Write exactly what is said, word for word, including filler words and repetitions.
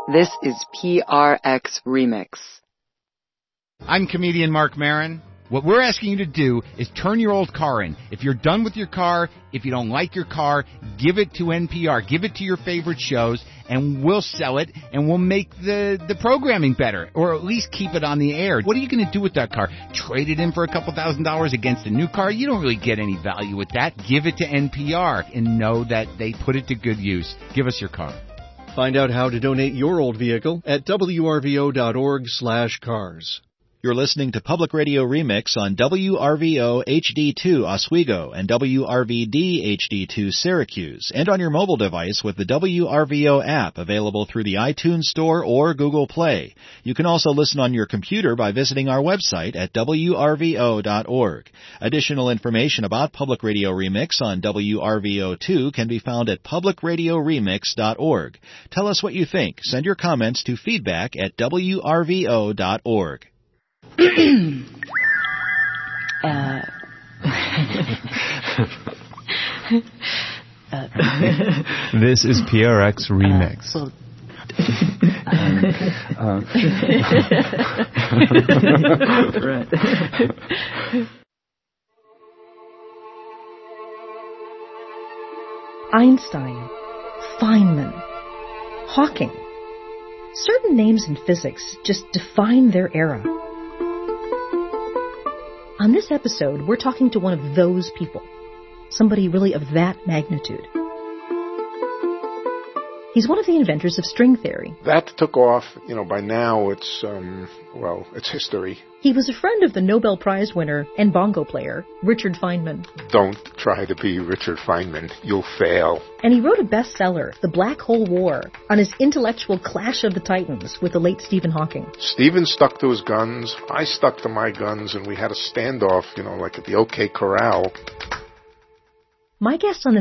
This is P R X Remix. I'm comedian Mark Maron. What we're asking you to do is turn your old car in. If you're done with your car, if you don't like your car, give it to N P R. Give it to your favorite shows, and we'll sell it, and we'll make the, the programming better, or at least keep it on the air. What are you going to do with that car? Trade it in for a couple thousand dollars against a new car? You don't really get any value with that. Give it to N P R and know that they put it to good use. Give us your car. Find out how to donate your old vehicle at W R V O dot org slash cars. You're listening to Public Radio Remix on W R V O H D two Oswego and W R V D H D two Syracuse, and on your mobile device with the W R V O app available through the iTunes Store or Google Play. You can also listen on your computer by visiting our website at W R V O dot org. Additional information about Public Radio Remix on W R V O two can be found at Public Radio Remix dot org. Tell us what you think. Send your comments to feedback at W R V O dot org. uh, uh, This is P R X Remix. Uh, well, um, uh. right. Einstein, Feynman, Hawking. Certain names in physics just define their era. On this episode, we're talking to one of those people. Somebody really of that magnitude. He's one of the inventors of string theory. That took off, you know, by now it's, um, well, it's history. He was a friend of the Nobel Prize winner and bongo player, Richard Feynman. Don't try to be Richard Feynman. You'll fail. And he wrote a bestseller, The Black Hole War, on his intellectual clash of the titans with the late Stephen Hawking. Stephen stuck to his guns, I stuck to my guns, and we had a standoff, you know, like at the OK Corral. My guest on this